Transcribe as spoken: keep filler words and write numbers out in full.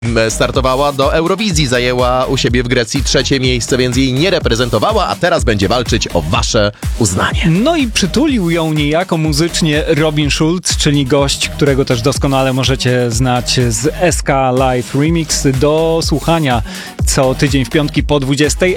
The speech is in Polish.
Startowała do Eurowizji, zajęła u siebie w Grecji trzecie miejsce, więc jej nie reprezentowała, a teraz będzie walczyć o wasze uznanie. No i przytulił ją niejako muzycznie Robin Schulz, czyli gość, którego też doskonale możecie znać z S K Live Remix, do słuchania co tydzień w piątki po dwudziestej,